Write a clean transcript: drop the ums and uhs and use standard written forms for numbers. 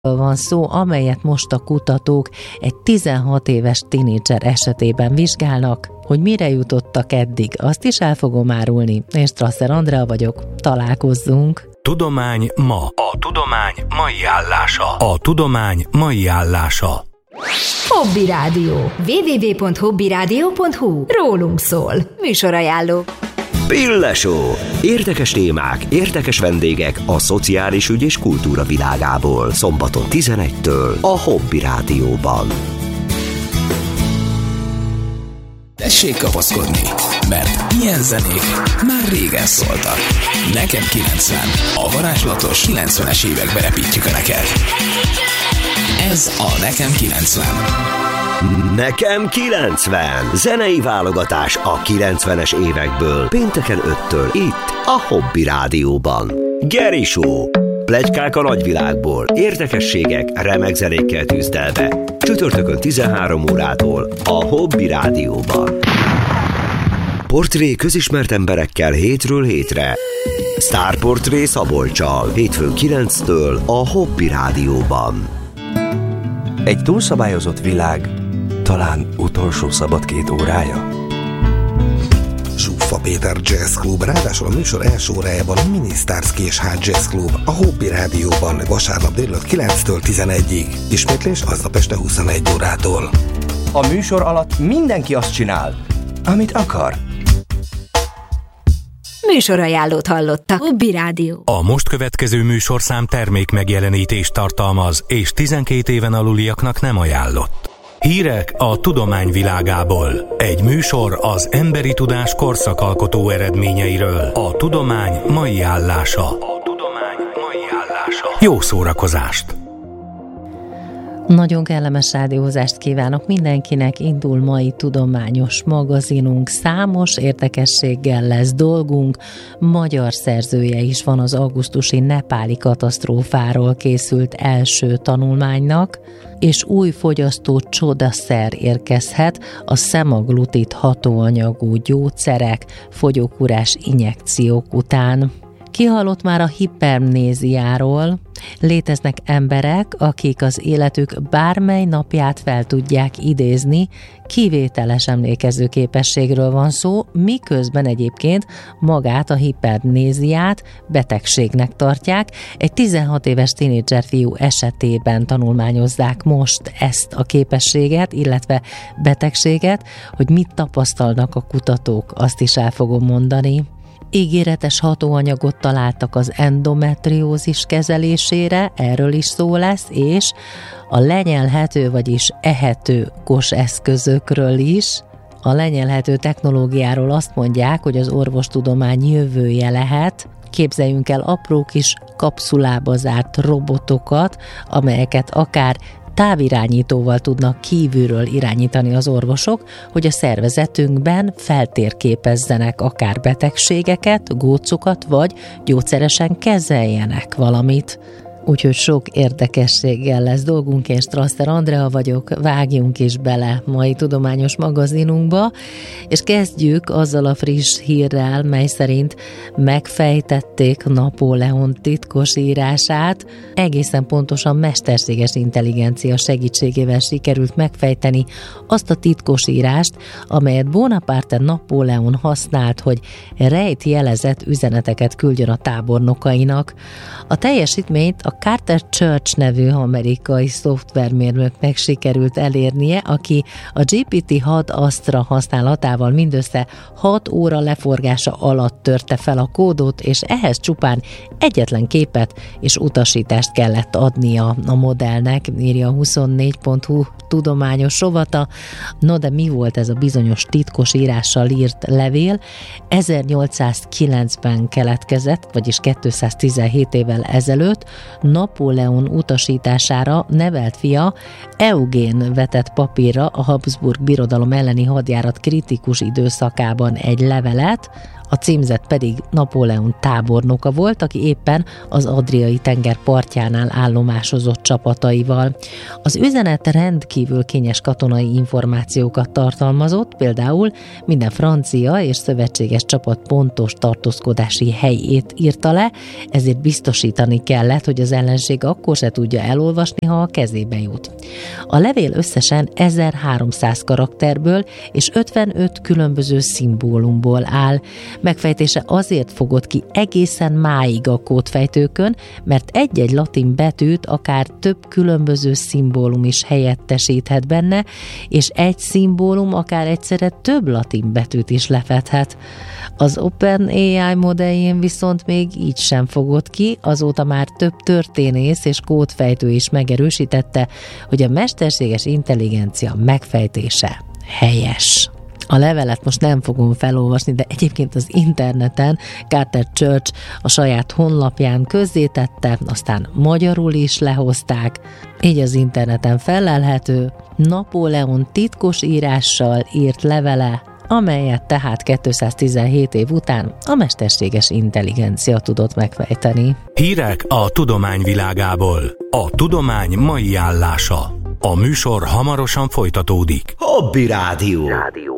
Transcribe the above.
van szó, amelyet most a kutatók egy 16 éves tinédzser esetében vizsgálnak. Hogy mire jutottak eddig, azt is el fogom árulni. Én Strasser Andrea vagyok, találkozzunk! Tudomány ma. A tudomány mai állása. A tudomány mai állása. Hobby Rádió. www.hobbyradio.hu. Rólunk szól. Műsorajánló. Pille Show. Érdekes témák, érdekes vendégek a szociális ügy és kultúra világából. Szombaton 11-től a Hobby Rádióban. Tessék kapaszkodni, mert ilyen zenék már régen szóltak. Nekem 90, a varázslatos 90-es évekbe repítjük a neked. Ez a Nekem 90. Nekem 90. Zenei válogatás a 90-es évekből. Pénteken 5-től itt a Hobby Rádióban. Geri Show. Pletykák a nagyvilágból, érdekességek, remek zenékkel tűzdelve. Csütörtökön 13 órától a Hobby Rádióban. Portré közismert emberekkel hétről hétre. Sztárportré Szabolccsal, hétfőn 9-től a Hobby Rádióban. Egy túlszabályozott világ talán utolsó szabad 2 órája. Zsuffa Péter Jazz Club, ráadásul a műsor első órájában a Mini Stars Késház Jazz Club, a Hobby Rádióban vasárnap délután 9-től 11-ig. Ismétlés aznap este 21 órától. A műsor alatt mindenki azt csinál, amit akar. Műsorajánlót hallottak. Hobby Rádió. A most következő műsorszám termék megjelenítést tartalmaz, és 12 éven aluliaknak nem ajánlott. Hírek a tudomány világából. Egy műsor az emberi tudás korszakalkotó eredményeiről. A tudomány mai állása. A tudomány mai állása. Jó szórakozást! Nagyon kellemes rádiózást kívánok mindenkinek, indul mai tudományos magazinunk, számos érdekességgel lesz dolgunk, magyar szerzője is van az augusztusi nepáli katasztrófáról készült első tanulmánynak, és új fogyasztó csodaszer érkezhet a szemaglutit hatóanyagú gyógyszerek, fogyókúrás injekciók után. Ki hallott már a hipermnéziáról? Léteznek emberek, akik az életük bármely napját fel tudják idézni, kivételes emlékező képességről van szó, miközben egyébként magát a hipermnéziát betegségnek tartják. Egy 16 éves tinédzser fiú esetében tanulmányozzák most ezt a képességet, illetve betegséget, hogy mit tapasztalnak a kutatók, azt is el fogom mondani. Ígéretes hatóanyagot találtak az endometriózis kezelésére, erről is szó lesz, és a lenyelhető, vagyis ehető koseszközökről is. A lenyelhető technológiáról azt mondják, hogy az orvostudomány jövője lehet. Képzeljünk el apró kis kapszulába zárt robotokat, amelyeket akár távirányítóval tudnak kívülről irányítani az orvosok, hogy a szervezetünkben feltérképezzenek akár betegségeket, gócokat, vagy gyógyszeresen kezeljenek valamit. Úgyhogy sok érdekességgel lesz dolgunk, én Strasser Andrea vagyok, vágjunk is bele mai tudományos magazinunkba, és kezdjük azzal a friss hírrel, mely szerint megfejtették Napóleon titkos írását. Egészen pontosan mesterséges intelligencia segítségével sikerült megfejteni azt a titkos írást, amelyet Bonaparte Napóleon használt, hogy rejtjelezett üzeneteket küldjön a tábornokainak. A teljesítményt a Carter Church nevű amerikai szoftvermérnöknek sikerült elérnie, aki a GPT-6 Astra használatával mindössze 6 óra leforgása alatt törte fel a kódot, és ehhez csupán egyetlen képet és utasítást kellett adnia a modellnek, írja a 24.hu tudományos rovata. No, de mi volt ez a bizonyos titkos írással írt levél? 1809-ben keletkezett, vagyis 217 évvel ezelőtt, Napóleon utasítására nevelt fia Eugén vetett papírra a Habsburg birodalom elleni hadjárat kritikus időszakában egy levelet, A címzett pedig Napóleon tábornoka volt, aki éppen az Adriai tenger partjánál állomásozott csapataival. Az üzenet rendkívül kényes katonai információkat tartalmazott, például minden francia és szövetséges csapat pontos tartózkodási helyét írta le, ezért biztosítani kellett, hogy az ellenség akkor se tudja elolvasni, ha a kezébe jut. A levél összesen 1300 karakterből és 55 különböző szimbólumból áll. Megfejtése azért fogott ki egészen máig a kódfejtőkön, mert egy-egy latin betűt akár több különböző szimbólum is helyettesíthet benne, és egy szimbólum akár egyszerre több latin betűt is lefedhet. Az OpenAI modelljén viszont még így sem fogott ki, azóta már több történész és kódfejtő is megerősítette, hogy a mesterséges intelligencia megfejtése helyes. A levelet most nem fogom felolvasni, de egyébként az interneten Carter Church a saját honlapján közzétette, aztán magyarul is lehozták, így az interneten fellelhető Napóleon titkos írással írt levele, amelyet tehát 217 év után a mesterséges intelligencia tudott megfejteni. Hírek a tudomány világából. A tudomány mai állása. A műsor hamarosan folytatódik. Hobby Rádió.